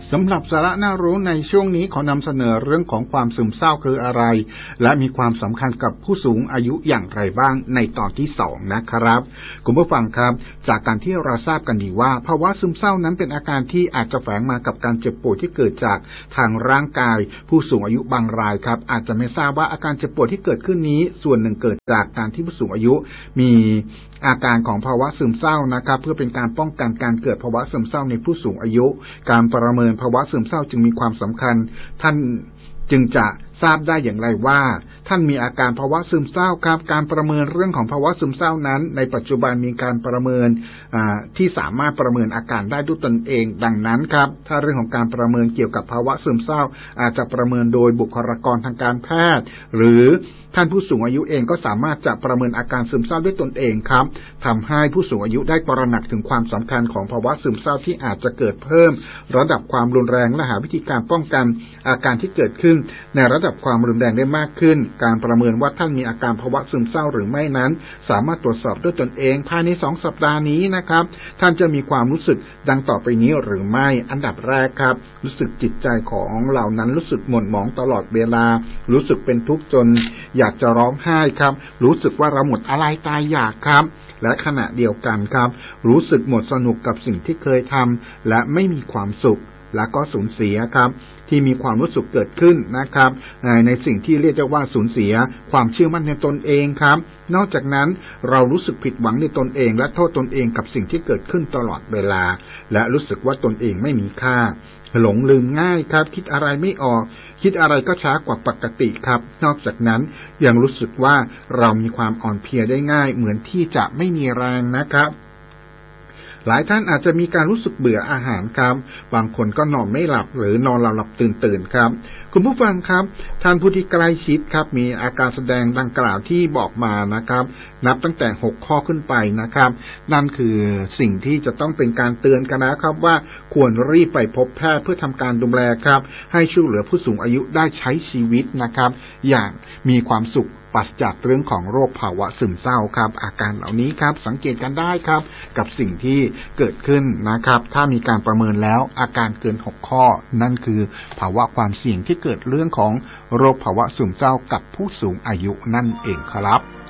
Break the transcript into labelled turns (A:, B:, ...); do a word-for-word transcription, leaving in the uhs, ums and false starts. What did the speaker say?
A: สำหรับสาระน่ารู้ในช่วงนี้ขอนำเสนอเรื่องของความซึมเศร้าคืออะไรและมีความสำคัญกับผู้สูงอายุอย่างไรบ้างในตอนที่สองนะครับคุณผู้ฟังครับจากการที่เราทราบกันดีว่าภาวะซึมเศร้านั้นเป็นอาการที่อาจจะแฝงมากับการเจ็บป่วยที่เกิดจากทางร่างกายผู้สูงอายุบางรายครับอาจจะไม่ทราบว่าอาการเจ็บป่วยที่เกิดขึ้นนี้ส่วนหนึ่งเกิดจากการที่ผู้สูงอายุมีอาการของภาวะซึมเศร้านะครับเพื่อเป็นการป้องกันการเกิดภาวะซึมเศร้าในผู้สูงอายุการประเมินภาวะซึมเศร้าจึงมีความสำคัญท่านจึงจะทราบได้อย่างไรว่าท่านมีอาการภาวะซึมเศร้าครับการประเมินเรื่องของภาวะซึมเศร้านั้นในปัจจุบันมีการประเมินที่สามารถประเมินอาการได้ด้วยตนเองดังนั้นครับถ้าเรื่องของการประเมินเกี่ยวกับภาวะซึมเศร้าอาจจะประเมินโดยบุคลากรทางการแพทย์หรือท่านผู้สูงอายุเองก็สามารถจะประเมินอาการซึมเศร้าด้วยตนเองครับทำให้ผู้สูงอายุได้ตระหนักถึงความสำคัญของภาวะซึมเศร้าที่อาจจะเกิดเพิ่มระดับความรุนแรงและหาวิธีการป้องกันอาการที่เกิดขึ้นในระดับความรุนแรงได้มากขึ้นการประเมินว่าท่านมีอาการภาวะซึมเศร้าหรือไม่นั้นสามารถตรวจสอบด้วยตนเองภายในสองสัปดาห์นี้นะครับท่านจะมีความรู้สึกดังต่อไปนี้หรือไม่อันดับแรกครับรู้สึกจิตใจของเรานั้นรู้สึกหม่นหมองตลอดเวลารู้สึกเป็นทุกข์จนอยากจะร้องไห้ครับรู้สึกว่าเราหมดอะไรตายอยากครับและขณะเดียวกันครับรู้สึกหมดสนุกกับสิ่งที่เคยทำและไม่มีความสุขและก็สูญเสียครับที่มีความรู้สึกเกิดขึ้นนะครับในสิ่งที่เรียกว่าสูญเสียความเชื่อมั่นในตนเองครับนอกจากนั้นเรารู้สึกผิดหวังในตนเองและโทษตนเองกับสิ่งที่เกิดขึ้นตลอดเวลาและรู้สึกว่าตนเองไม่มีค่าหลงลืมง่ายครับคิดอะไรไม่ออกคิดอะไรก็ช้ากว่าปกติครับนอกจากนั้นยังรู้สึกว่าเรามีความอ่อนเพลียได้ง่ายเหมือนที่จะไม่มีแรงนะครับหลายท่านอาจจะมีการรู้สึกเบื่ออาหารครับบางคนก็นอนไม่หลับหรือนอนหลับตื่นตื่นครับคุณผู้ฟังครับท่านผู้ที่ใกล้ชิดครับมีอาการแสดงดังกล่าวที่บอกมานะครับนับตั้งแต่หกข้อขึ้นไปนะครับนั่นคือสิ่งที่จะต้องเป็นการเตือนกันนะครับว่าควรรีบไปพบแพทย์เพื่อทำการดูแลครับให้ช่วยเหลือผู้สูงอายุได้ใช้ชีวิตนะครับอย่างมีความสุขปราศจากเรื่องของโรคภาวะซึมเศร้าครับอาการเหล่านี้ครับสังเกตกันได้ครับกับสิ่งที่เกิดขึ้นนะครับถ้ามีการประเมินแล้วอาการเกินหกข้อนั่นคือภาวะความเสี่ยงที่เกิดเรื่องของโรคภาวะซึมเศร้ากับผู้สูงอายุนั่นเองครับ